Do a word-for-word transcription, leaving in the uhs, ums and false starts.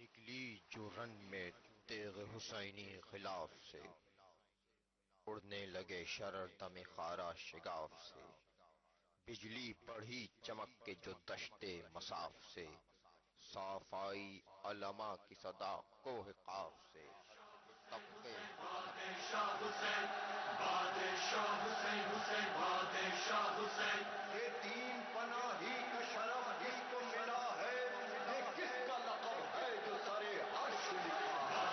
निकली जो रन में तेग हुसैनी खिलाफ से, उड़ने लगे शरर दमे खारा शिगाफ से। बिजली पढ़ी चमक के जो दश्ते मसाफ से, साफ आई अलमा की सदा कोह काफ से। तबके बादशाह हुसैन, बादशाह हुसैन, हुसैन बादशाह